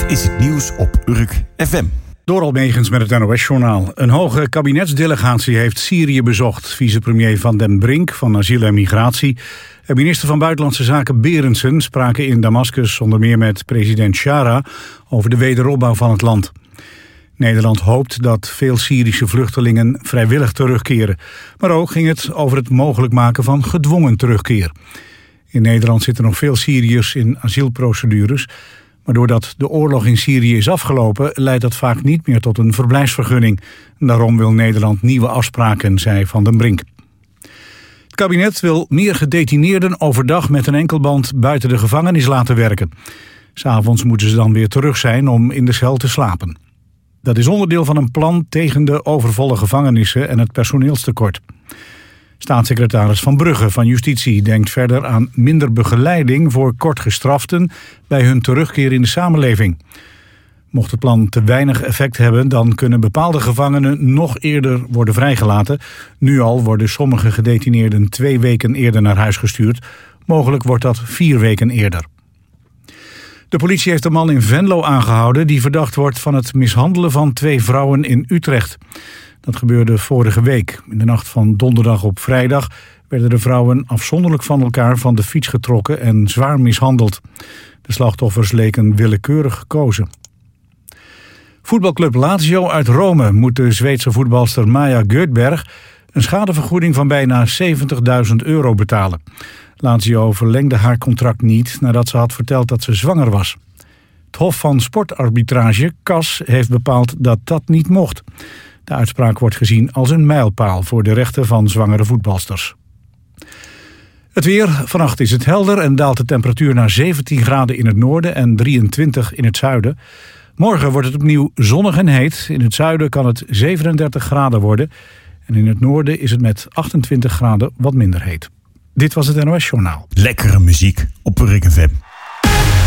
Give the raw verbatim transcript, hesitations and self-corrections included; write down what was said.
is het nieuws op Urk F M. Doral Megens met het N O S-journaal. Een hoge kabinetsdelegatie heeft Syrië bezocht. Vicepremier Van den Brink van Asiel en Migratie en minister van Buitenlandse Zaken Berendsen spraken in Damascus onder meer met president Shara over de wederopbouw van het land. Nederland hoopt dat veel Syrische vluchtelingen vrijwillig terugkeren. Maar ook ging het over het mogelijk maken van gedwongen terugkeer. In Nederland zitten nog veel Syriërs in asielprocedures. Maar doordat de oorlog in Syrië is afgelopen, leidt dat vaak niet meer tot een verblijfsvergunning. Daarom wil Nederland nieuwe afspraken, zei Van den Brink. Het kabinet wil meer gedetineerden overdag met een enkelband buiten de gevangenis laten werken. 'S Avonds moeten ze dan weer terug zijn om in de cel te slapen. Dat is onderdeel van een plan tegen de overvolle gevangenissen en het personeelstekort. Staatssecretaris Van Brugge van Justitie denkt verder aan minder begeleiding voor kortgestraften bij hun terugkeer in de samenleving. Mocht het plan te weinig effect hebben, dan kunnen bepaalde gevangenen nog eerder worden vrijgelaten. Nu al worden sommige gedetineerden twee weken eerder naar huis gestuurd. Mogelijk wordt dat vier weken eerder. De politie heeft een man in Venlo aangehouden die verdacht wordt van het mishandelen van twee vrouwen in Utrecht. Dat gebeurde vorige week. In de nacht van donderdag op vrijdag werden de vrouwen afzonderlijk van elkaar van de fiets getrokken en zwaar mishandeld. De slachtoffers leken willekeurig gekozen. Voetbalclub Lazio uit Rome moet de Zweedse voetbalster Maja Göthberg een schadevergoeding van bijna zeventigduizend euro betalen. Lazio verlengde haar contract niet nadat ze had verteld dat ze zwanger was. Het Hof van Sportarbitrage, C A S, heeft bepaald dat dat niet mocht. De uitspraak wordt gezien als een mijlpaal voor de rechten van zwangere voetbalsters. Het weer. Vannacht is het helder en daalt de temperatuur naar zeventien graden in het noorden en drieëntwintig in het zuiden. Morgen wordt het opnieuw zonnig en heet. In het zuiden kan het zevenendertig graden worden. En in het noorden is het met achtentwintig graden wat minder heet. Dit was het N O S-journaal. Lekkere muziek op Urk F M.